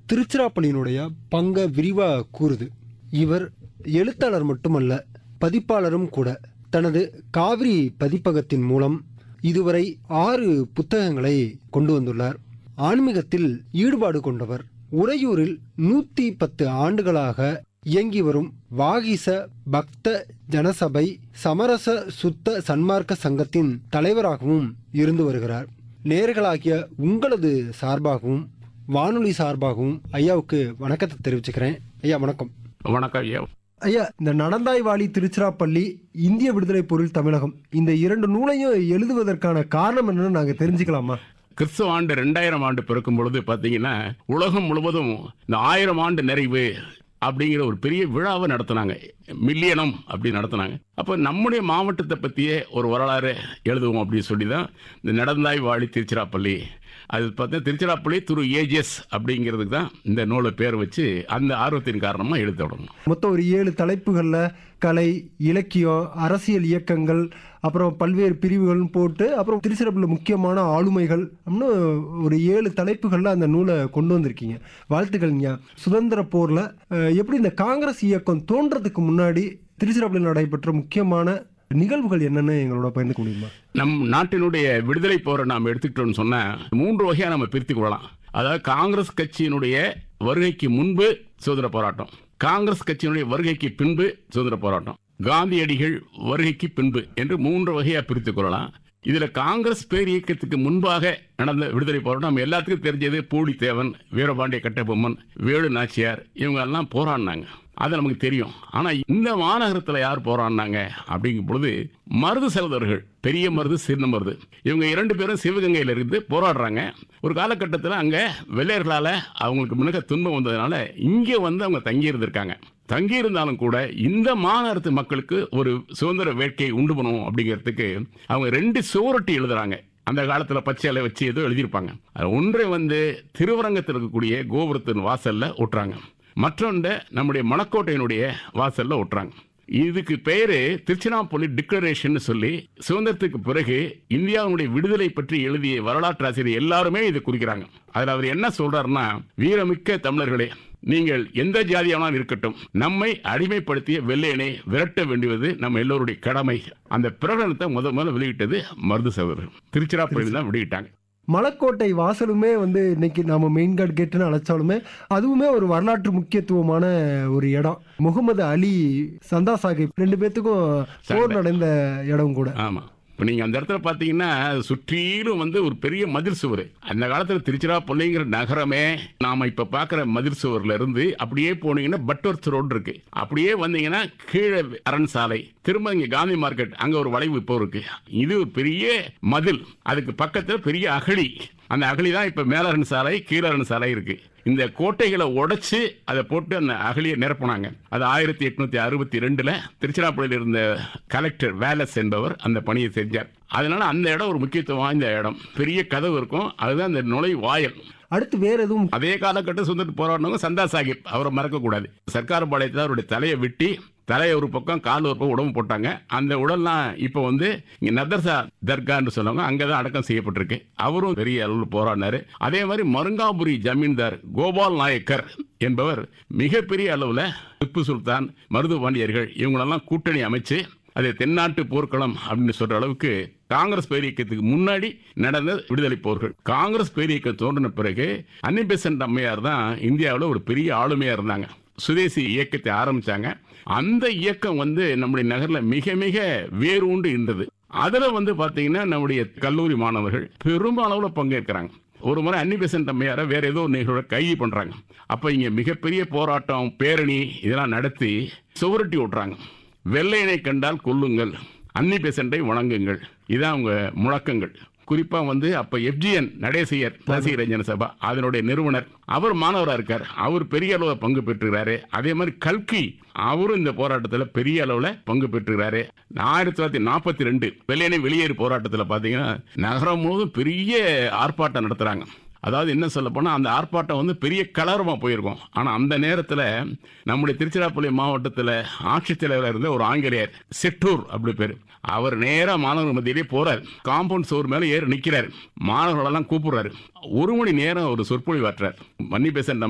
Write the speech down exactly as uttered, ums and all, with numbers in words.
திருச்சிராப்பள்ளியினுடைய பங்க விரிவா கூறுது. இவர் எழுத்தாளர் மட்டுமல்ல, பதிப்பாளரும் கூட. தனது காவிரி பதிப்பகத்தின் மூலம் இதுவரை ஆறு புத்தகங்களை கொண்டு வந்துள்ளார். ஆன்மீகத்தில் ஈடுபாடு கொண்டவர். உறையூரில் நூத்தி பத்து ஆண்டுகளாக இயங்கி வரும் வாகீச பக்த ஜனசபை சமரச சுத்த சன்மார்க்க சங்கத்தின் தலைவராகவும் இருந்து வருகிறார். நேயர்களாகிய உங்களது சார்பாகவும் வானொலி சார்பாகவும் ஐயாவுக்கு வணக்கத்தை தெரிவிச்சுக்கிறேன். ஐயா வணக்கம். வணக்கம் ஐயா. ஐயா, இந்த நடந்தாய் வாழி திருச்சிராப்பள்ளி, இந்திய விடுதலை பொருள் தமிழகம், இந்த இரண்டு நூலையும் எழுதுவதற்கான காரணம் என்னன்னு நாங்க தெரிஞ்சுக்கலாமா? கிறிஸ்துவ ஆண்டு ரெண்டாயிரம் ஆண்டு பிறக்கும் பொழுது பாத்தீங்கன்னா உலகம் முழுவதும் இந்த ஆயிரம் ஆண்டு நிறைவு அப்படிங்கிற ஒரு பெரிய விழாவை நடத்தினாங்க. மில்லியனம் அப்படி நடத்தினாங்க. அப்போ நம்முடைய மாவட்டத்தை பற்றியே ஒரு வரலாறு எழுதுவோம் அப்படின்னு சொல்லி தான் இந்த நடந்தாய் வாழி திருச்சிராப்பள்ளி, அது பார்த்தா திருச்சிராப்பள்ளி திரு ஏஜிஎஸ் அப்படிங்கிறதுக்கு தான் இந்த நூலை பேர் வச்சு அந்த ஆர்வத்தின் காரணமாக எழுத தொடங்கணும். மொத்தம் ஒரு ஏழு தலைப்புகளில் கலை, இலக்கியம், அரசியல் இயக்கங்கள், அப்புறம் பல்வேறு பிரிவுகள் போட்டு, அப்புறம் திருச்சிராப்பள்ளியில் முக்கியமான ஆளுமைகள் அப்படின்னு ஒரு ஏழு தலைப்புகளில் அந்த நூலை கொண்டு வந்திருக்கீங்க. வாழ்த்துக்கள்ங்க. சுதந்திர போரில் எப்படி இந்த காங்கிரஸ் இயக்கம் தோன்றதுக்கு முன்னாடி திருச்சிராப்பள்ளியில் நடைபெற்ற முக்கியமான நிகழ்வுகள் என்னன்னு எங்களோட பகிர்ந்து முடியுமா? நம் நாட்டினுடைய விடுதலை போரை நாம் எடுத்துக்கிட்டோம்னு சொன்னா மூன்று வகையா நம்ம பிரித்து கொள்ளலாம். அதாவது காங்கிரஸ் கட்சியினுடைய வருகைக்கு முன்பு சுதந்திர போராட்டம், காங்கிரஸ் கட்சியினுடைய வருகைக்கு பின்பு சுதந்திர போராட்டம், காந்தியடிகள் வருகைக்கு பின்பு என்று மூன்று வகையா பிரித்துக் கொள்ளலாம். இதுல காங்கிரஸ் பேர் இயக்கத்துக்கு முன்பாக நடந்த விடுதலை போராட்டம் நம்ம எல்லாத்துக்கும் தெரிஞ்சது. பூலித்தேவன், வீரபாண்டிய கட்டபொம்மன், வேலு நாச்சியார், இவங்க எல்லாம் போராடினாங்க. அது நமக்கு தெரியும். ஆனா இந்த மாநகரத்தில் யார் போராடினாங்க அப்படிங்கும் பொழுது மருது சகோதரர்கள், பெரிய மருது, சின்ன மருது, இவங்க இரண்டு பேரும் சிவகங்கையில இருந்து போராடுறாங்க. ஒரு காலகட்டத்தில் அங்க வெள்ளையர்களால அவங்களுக்கு மிக துன்பம் வந்ததுனால இங்கே வந்து அவங்க தங்கி இருந்திருக்காங்க. தங்கி இருந்தாலும் கூட இந்த மாநகரத்து மக்களுக்கு ஒரு சுதந்திர வேட்கையை உண்டு பண்ணணும் அப்படிங்கிறதுக்கு அவங்க ரெண்டு சுவரொட்டி எழுதுறாங்க. அந்த காலத்தில் பச்சையில வச்சு ஏதோ எழுதியிருப்பாங்க. ஒன்றை வந்து திருவரங்கத்தில் இருக்கக்கூடிய கோபுரத்தின் வாசல்ல ஒட்டுறாங்க, மற்றொன்று நம்முடைய மணக்கோட்டையினுடைய வாசல்ல ஒட்டுறாங்க. இதுக்கு பேரு திருச்சிராப்பள்ளி டிக்ளரேஷன் சொல்லி சுதந்திரத்துக்கு பிறகு இந்தியாவுடைய விடுதலை பற்றி எழுதிய வரலாற்று ஆசிரியர் எல்லாருமே இதை குறிக்கிறாங்க. அதுல அவர் என்ன சொல்றாருன்னா, வீரமிக்க தமிழர்களே, நீங்கள் எந்த ஜாதியானாலும் இருக்கட்டும், நம்மை அடிமைப்படுத்திய வெள்ளையனை விரட்ட வேண்டியது நம்ம எல்லோருடைய கடமை. அந்த பிரகடனத்தை முத முதல்ல வெளியிட்டது மருது சகோதரர்கள் திருச்சிராப்பள்ளி தான் வெளியிட்டாங்க. மலக்கோட்டை வாசலுமே வந்து இன்னைக்கு நாம மெயின் கார்டு கேட்டுன்னு அழைச்சாலுமே அதுவுமே ஒரு வரலாற்று முக்கியத்துவமான ஒரு இடம். முகமது அலி, சந்தா சாஹிப் ரெண்டு பேத்துக்கும் போர் நடந்த இடம் கூட. ஆமா. இப்போ நீங்கள் அந்த இடத்துல பார்த்தீங்கன்னா சுற்றிலும் வந்து ஒரு பெரிய மதில் சுவர். அந்த காலத்தில் திருச்சிராப்பள்ளிங்கிற நகரமே நாம் இப்போ பார்க்குற மதில் சுவரில் இருந்து அப்படியே போனீங்கன்னா பட்வர்த் ரோடு இருக்கு. அப்படியே வந்தீங்கன்னா கீழே அரண் சாலை, திரும்ப இங்கே காந்தி மார்க்கெட், அங்கே ஒரு வளைவு இப்போ இருக்கு. இது ஒரு பெரிய மதில், அதுக்கு பக்கத்தில் பெரிய அகழி. அந்த அகழி தான் இப்போ மேலரண் சாலை, கீழரண் சாலை இருக்கு. இந்த கோட்டைகளை உடைச்சு அதை போட்டு அந்த அகழியை நிரப்புனாங்க. அது ஆயிரத்தி எட்நூத்தி அறுபத்தி ரெண்டுல திருச்சிராப்பள்ளியில் இருந்த கலெக்டர் வேலஸ் என்பவர் அந்த பணியை செஞ்சார். அதனால அந்த இடம் ஒரு முக்கியத்துவம் வாய்ந்த இடம். பெரிய கதவு இருக்கும், அதுதான் அந்த நுழை வாயில். அடுத்து வேற எதுவும் அதே காலகட்டம் சுதந்திர போராடினவங்க சந்தா சாஹிப், அவரை மறக்க கூடாது. சர்க்கார் பாளையத்தில் அவருடைய தலையை வெட்டி தலையை ஒரு பக்கம் கால் ஒரு பக்கம் உடம்பு போட்டாங்க. அந்த உடல்லாம் இப்போ வந்து இங்க நதர்சா தர்கான்னு சொல்லுவாங்க, அங்கதான் அடக்கம் செய்யப்பட்டிருக்கு. அவரும் பெரிய அளவில் போராடினாரு. அதே மாதிரி மருங்காபுரி ஜமீன்தார் கோபால் நாயக்கர் என்பவர் மிகப்பெரிய அளவில் திப்பு சுல்தான், மருது பாண்டியர்கள் இவங்களெல்லாம் கூட்டணி அமைச்சு அது தென்னாட்டு போர்க்களம் அப்படின்னு சொல்ற அளவுக்கு காங்கிரஸ் பேரியக்கத்துக்கு முன்னாடி நடந்த விடுதலை போர்கள். காங்கிரஸ் பேரியக்கம் தோன்றின பிறகு அன்னி பெசன்ட் அம்மையார் தான் இந்தியாவில் ஒரு பெரிய ஆளுமையா இருந்தாங்க. சுதேசி இயக்கத்தை ஆரம்பிச்சாங்க. அந்த இயக்கம் வந்து நம்முடைய நகர்ல மிக மிக வேரூண்டு இருந்தது. அதுல வந்து பாத்தீங்கன்னா நம்முடைய கல்லூரி மாணவர்கள் பெரும்பாலான பங்கேற்கிறாங்க. ஒரு முறை அன்னி பெசன்ட் அம்மையார வேற ஏதோ நிகழ்வு கைது பண்றாங்க. அப்ப இங்க மிகப்பெரிய போராட்டம், பேரணி இதெல்லாம் நடத்தி சுவரட்டி ஓட்டுறாங்க. வெள்ளையனை கண்டால் கொல்லுங்கள், அன்னி பெசன்ட்டை வணங்குங்கள், இதான் அவங்க முழக்கங்கள். குறிப்பா வந்து அப்ப எஃப்ஜிஎன் நடேசியர் ரசிக ரஞ்சன சபா அதனுடைய நிறுவனர், அவர் மாணவராக இருக்கார். அவர் பெரிய அளவில் பங்கு பெற்றுகிறாரு. அதே மாதிரி கல்கி அவரும் இந்த போராட்டத்தில் பெரிய அளவில் பங்கு பெற்றுகிறாரு. ஆயிரத்தி தொள்ளாயிரத்தி நாற்பத்தி ரெண்டு வெள்ளையனை வெளியேறு போராட்டத்தில் பார்த்தீங்கன்னா நகரம் முழுவதும் பெரிய ஆர்ப்பாட்டம் நடத்துறாங்க. அதாவது என்ன சொல்ல போனால் அந்த ஆர்ப்பாட்டம் வந்து பெரிய கலரமாக போயிருக்கும். ஆனால் அந்த நேரத்தில் நம்முடைய திருச்சிராப்பள்ளி மாவட்டத்தில் ஆட்சித்தலைவராக இருந்த ஒரு ஆங்கிலேயர், செட்டூர் அப்படி பேர், அவர் நேராக மாணவர்கள் மத்தியிலே போறார். காம்பவுண்ட் சோர் மேலே ஏறி நிற்கிறார். மாணவர்களெல்லாம் கூப்பிடுறாரு. ஒரு மணி நேரம் ஒரு சொற்பொழிவாற்றார். மன்னி பெசன்ட்